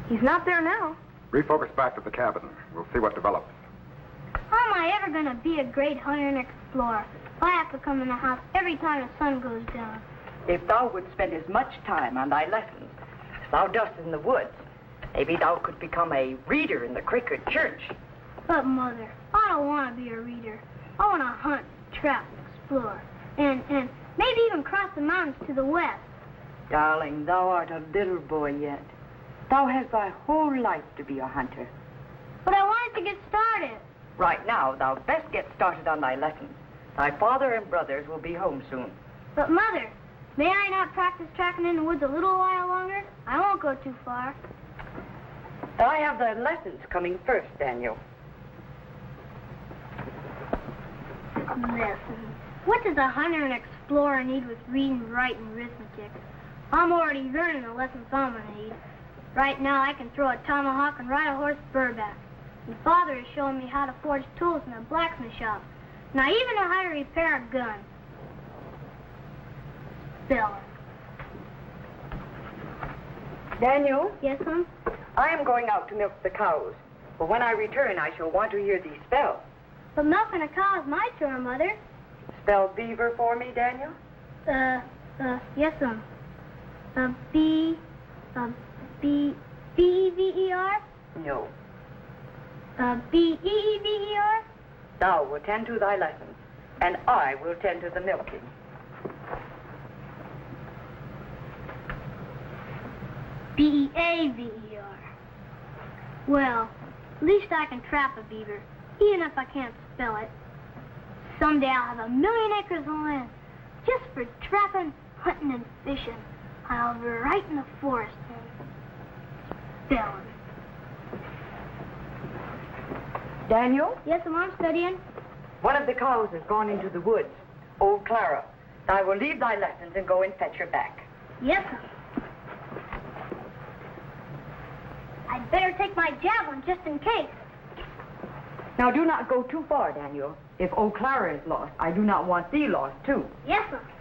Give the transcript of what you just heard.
He's not there now. Refocus back to the cabin. We'll see what develops. How am I ever going to be a great hunter and explorer if I have to come in the house every time the sun goes down? If thou would spend as much time on thy lessons as thou dost in the woods, maybe thou could become a reader in the Quaker church. But, Mother, I don't want to be a reader. I want to hunt, trap, explore, and maybe even cross the mountains to the west. Darling, thou art a little boy yet. Thou hast thy whole life to be a hunter. But I wanted to get started. Right now, thou best get started on thy lessons. Thy father and brothers will be home soon. But, Mother, may I not practice tracking in the woods a little while longer? I won't go too far. I have the lessons coming first, Daniel. Lessons. What does a hunter and explorer need with reading, writing, arithmetic? I'm already learning the lessons I'm going to need. Right now, I can throw a tomahawk and ride a horse bareback. And Father is showing me how to forge tools in a blacksmith shop. And I even know how to repair a gun. Spelling. Daniel? Yes, Mom? I am going out to milk the cows. But when I return, I shall want to hear thee spell. But milking a cow is my chore, Mother. Spell beaver for me, Daniel? Yes, Mom. B-E-V-E-R? No. B-E-E-V-E-R? Thou will tend to thy lessons, and I will tend to the milking. B-E-A-V-E-R. Well, at least I can trap a beaver, even if I can't spell it. Someday I'll have 1,000,000 acres of land just for trapping, hunting, and fishing. I'll be right in the forest and spelling. Daniel? Yes, Mom, I'm studying. One of the cows has gone into the woods. Old Clara. I will leave thy lessons and go and fetch her back. Yes, Mom. I'd better take my javelin just in case. Now do not go too far, Daniel. If old Clara is lost, I do not want thee lost, too. Yes, Mom.